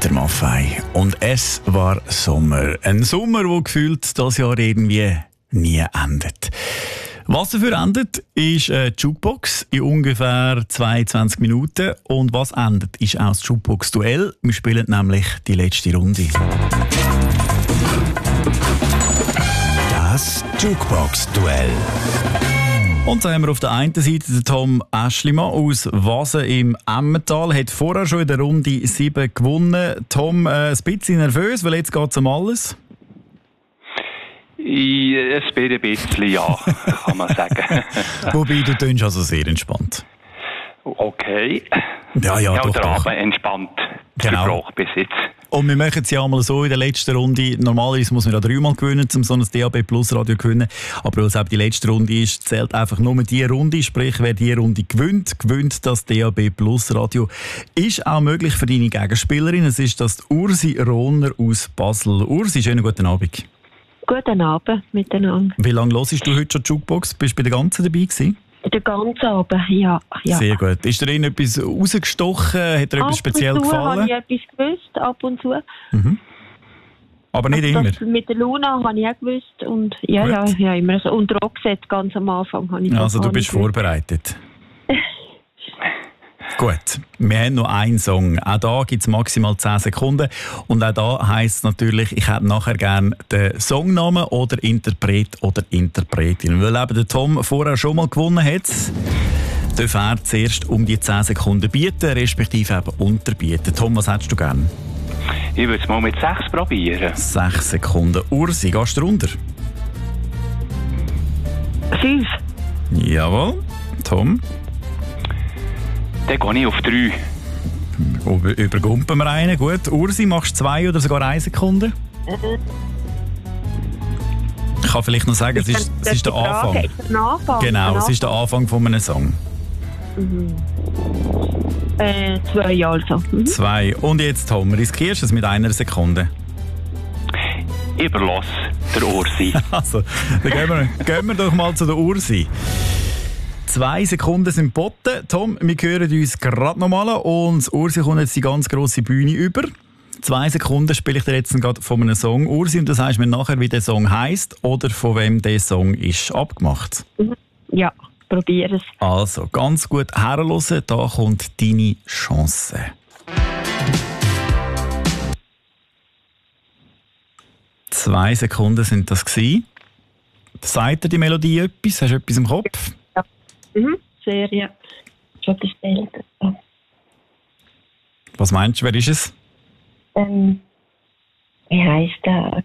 Peter Maffay. Und es war Sommer. Ein Sommer, der gefühlt das Jahr irgendwie nie endet. Was dafür endet, ist eine Jukebox in ungefähr 22 Minuten. Und was endet, ist auch das Jukebox-Duell. Wir spielen nämlich die letzte Runde. Das Jukebox-Duell. Und da haben wir auf der einen Seite den Tom Aeschlimann aus Wasen im Emmental. Hat vorher schon in der Runde 7 gewonnen. Tom, ein bisschen nervös, weil jetzt geht es um alles. Es bin ein bisschen, ja, kann man sagen. Wobei, du tönst also sehr entspannt. Okay. Ja, der Abend entspannt. Genau. Bis jetzt. Und wir machen es ja einmal so in der letzten Runde. Normalerweise muss man ja 3-mal gewinnen, um so ein DAB Plus Radio zu gewinnen. Aber weil es eben die letzte Runde ist, zählt einfach nur die Runde. Sprich, wer die Runde gewinnt das DAB Plus Radio. Ist auch möglich für deine Gegenspielerin. Es ist das Ursi Rohner aus Basel. Ursi, schönen guten Abend. Guten Abend miteinander. Wie lange hörst du heute schon die Jukebox? Bist du bei der ganzen dabei gewesen? Den ganzen Abend, ja. Sehr gut. Ist dir etwas rausgestochen? Hat dir etwas speziell gefallen? Ab und zu habe ich etwas gewusst, ab und zu. Mhm. Aber nicht immer? Mit der Luna habe ich auch gewusst. Und ja, immer so. Und Roxette ganz am Anfang habe ich also du bist vorbereitet. Gut, wir haben noch einen Song. Auch da gibt es maximal 10 Sekunden. Und auch da heisst es natürlich, ich hätte nachher gerne den Songnamen oder Interpret oder Interpretin. Weil eben der Tom vorher schon mal gewonnen hat, darf er zuerst um die 10 Sekunden bieten, respektive eben unterbieten. Tom, was hättest du gerne? Ich würde es mal mit 6 probieren. 6 Sekunden. Ursi, gehst du runter? 5. Jawohl. Tom? Dann gehe ich auf 3. Übergumpen wir einen. Gut. Ursi, machst du 2 oder sogar 1 Sekunde? Ich kann vielleicht noch sagen, es ist der Anfang. Genau, es ist der Anfang von einem Song. 2 also. 2. Und jetzt, Tom, riskierst du es mit 1 Sekunde? Überlass der Ursi. Also, dann gehen wir doch mal zu der Ursi. 2 Sekunden sind geboten. Tom, wir hören uns gerade nochmal und Ursi kommt jetzt die ganz grosse Bühne über. 2 Sekunden spiele ich dir jetzt gerade von einem Song, Ursi, und du sagst mir nachher, wie der Song heisst oder von wem der Song ist abgemacht. Ja, probier es. Also, ganz gut herhören, da kommt deine Chance. Zwei Sekunden sind das gewesen. Sagt dir die Melodie etwas? Hast du etwas im Kopf? Sehr, ja. Schon bestellt. Was meinst du, wer ist es? Wie heisst der?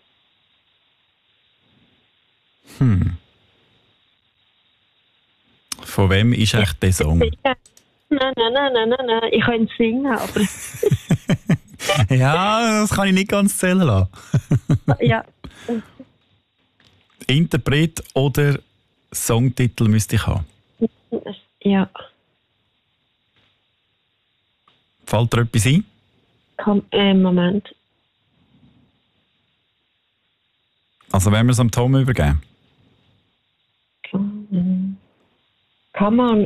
Von wem ist echt der Song? Nein. Ich könnte singen, aber... Ja, das kann ich nicht ganz zählen lassen. Ja. Interpret oder Songtitel müsste ich haben. Ja. Fällt dir etwas ein? Moment. Also wenn wir es am Tom übergeben? Kann man...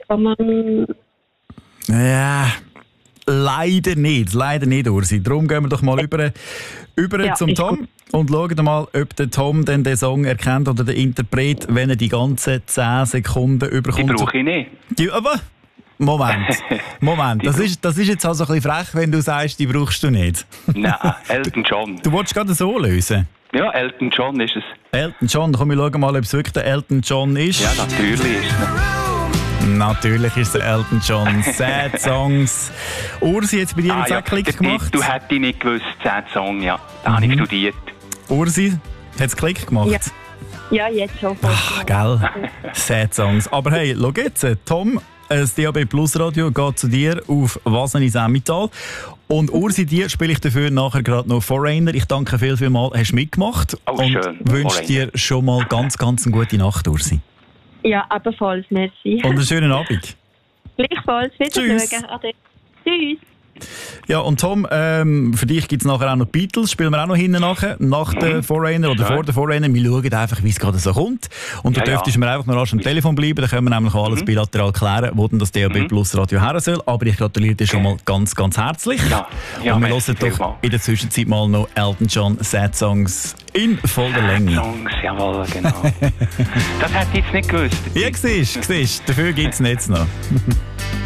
Ja, leider nicht, Ursi. Darum gehen wir doch mal über ja, zum Tom gut. Und schauen mal, ob der Tom denn den Song erkennt oder der Interpret, wenn er die ganzen 10 Sekunden überkommt. Die brauche ich nicht. Aber Moment. Das ist jetzt also ein bisschen frech, wenn du sagst, die brauchst du nicht. Nein, Elton John. Du wolltest gerade so lösen? Ja, Elton John ist es. Elton John, komm, wir schauen mal, ob es wirklich der Elton John ist. Ja, natürlich ist es. Natürlich ist es Elton John. Sad Songs. Ursi, jetzt bei dir jetzt auch Klick gemacht? Du hättest nicht gewusst, Sad Song, ja. Da habe ich studiert. Ursi, hat es Klick gemacht? Ja, jetzt schon. Ach, gell. Sad Songs. Aber hey, schau jetzt, Tom, das DAB Plus Radio geht zu dir auf Wasen ins Emmental. Und Ursi, dir spiele ich dafür nachher gerade noch Foreigner. Ich danke viel mal, hast du mitgemacht. Oh, und schön. Wünsche dir schon mal ganz eine gute Nacht, Ursi. Ja, ebenfalls, merci. Und einen schönen Abend. Gleichfalls, wiedersehen. Tschüss. Ja, und Tom, für dich gibt es nachher auch noch Beatles. Spielen wir auch noch hinten nachher, nach den Forerunner oder vor den Forerunner. Wir schauen einfach, wie es gerade so kommt. Und du dürftest mir einfach noch rasch am Telefon bleiben. Dann können wir nämlich alles bilateral klären, wo denn das DAB Plus Radio her soll. Aber ich gratuliere dir schon mal ganz, ganz herzlich. Ja, und wir hören doch in der Zwischenzeit mal noch Elton John Sad Songs in voller Länge. Songs, jawohl, genau. Das hätte ich jetzt nicht gewusst. Ja, siehst, dafür gibt es jetzt noch.